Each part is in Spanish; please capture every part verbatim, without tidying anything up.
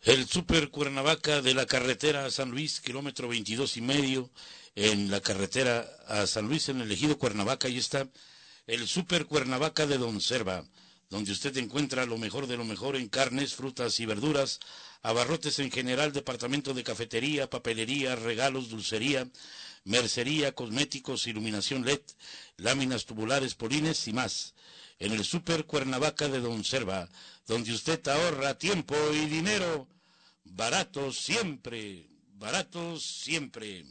El Super Cuernavaca de la carretera a San Luis, kilómetro veintidós y medio, en la carretera a San Luis, en el ejido Cuernavaca, ahí está el Super Cuernavaca de Don Serva, donde usted encuentra lo mejor de lo mejor en carnes, frutas y verduras, abarrotes en general, departamento de cafetería, papelería, regalos, dulcería, mercería, cosméticos, iluminación L E D, láminas tubulares, polines y más. En el Super Cuernavaca de Don Serva, donde usted ahorra tiempo y dinero, baratos siempre, baratos siempre.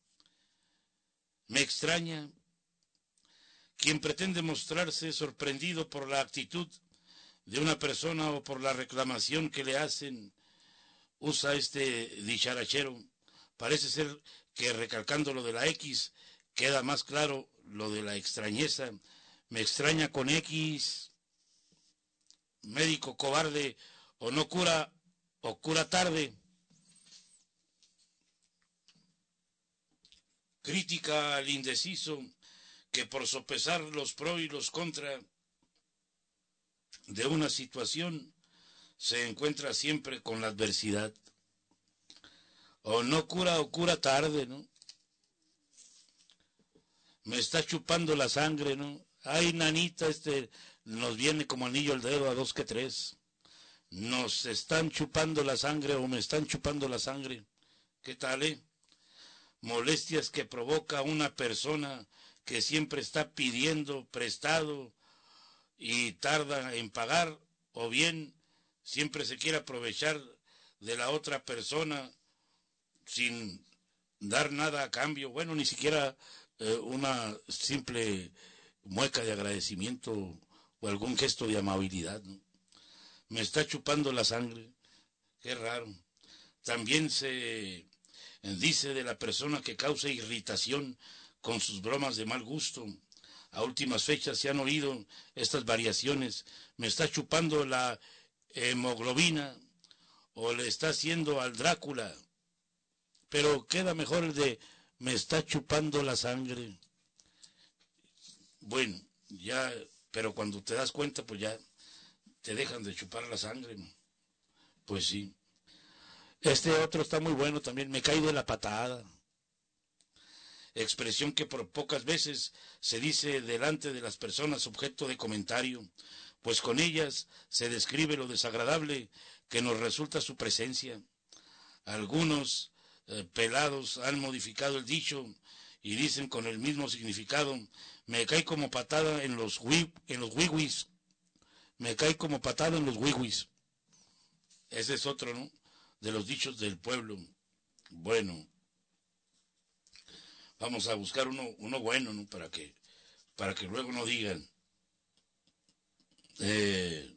Me extraña quien pretende mostrarse sorprendido por la actitud de una persona o por la reclamación que le hacen, usa este dicharachero. Parece ser que recalcando lo de la X, queda más claro lo de la extrañeza. Me extraña con X, médico cobarde, o no cura, o cura tarde. Crítica al indeciso, que por sopesar los pro y los contra de una situación se encuentra siempre con la adversidad. O no cura o cura tarde, ¿no? Me está chupando la sangre, ¿no? Ay, nanita, este nos viene como anillo al dedo a dos que tres. Nos están chupando la sangre o me están chupando la sangre. ¿Qué tal, eh? Molestias que provoca una persona que siempre está pidiendo prestado y tarda en pagar, o bien siempre se quiere aprovechar de la otra persona sin dar nada a cambio, bueno, ni siquiera eh, una simple mueca de agradecimiento o algún gesto de amabilidad, ¿no? Me está chupando la sangre, qué raro. También se dice de la persona que causa irritación con sus bromas de mal gusto. A últimas fechas se han oído estas variaciones. Me está chupando la hemoglobina o le está haciendo al Drácula. Pero queda mejor el de me está chupando la sangre. Bueno, ya, pero cuando te das cuenta, pues ya te dejan de chupar la sangre. Pues sí. Este otro está muy bueno también, me cae de la patada. Expresión que por pocas veces se dice delante de las personas objeto de comentario, pues con ellas se describe lo desagradable que nos resulta su presencia. Algunos eh, pelados han modificado el dicho y dicen con el mismo significado, me cae como patada en los wi, en los wiwis, me cae como patada en los wiwis. Ese es otro, ¿no?, de los dichos del pueblo. Bueno, vamos a buscar uno, uno bueno, ¿no?, para que, para que luego no digan. Eh,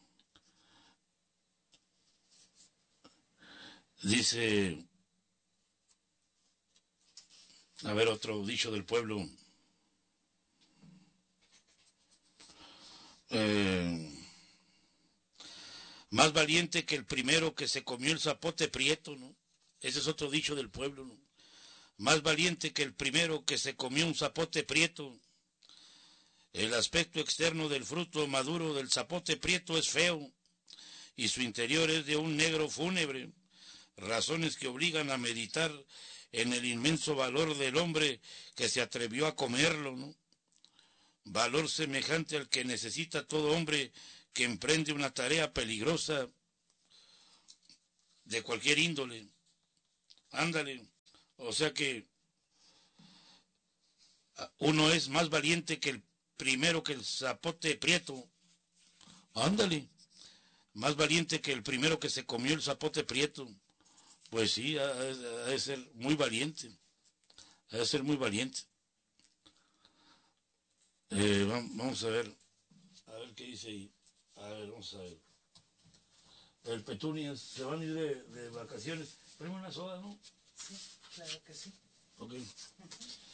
dice, a ver, otro dicho del pueblo. Eh, más valiente que el primero que se comió el zapote prieto, ¿no? Ese es otro dicho del pueblo, ¿no? Más valiente que el primero que se comió un zapote prieto. El aspecto externo del fruto maduro del zapote prieto es feo y su interior es de un negro fúnebre, razones que obligan a meditar en el inmenso valor del hombre que se atrevió a comerlo, ¿no? Valor semejante al que necesita todo hombre que emprende una tarea peligrosa de cualquier índole. Ándale, o sea que uno es más valiente que el primero que el zapote prieto. Ándale, más valiente que el primero que se comió el zapote prieto. Pues sí, ha, ha de ser muy valiente, ha de ser muy valiente. Eh, vamos a ver, a ver qué dice ahí. A ver, vamos a ver. El Petunias, se van a ir de, de vacaciones. Prima una soda, ¿no? Sí, claro que sí. Ok.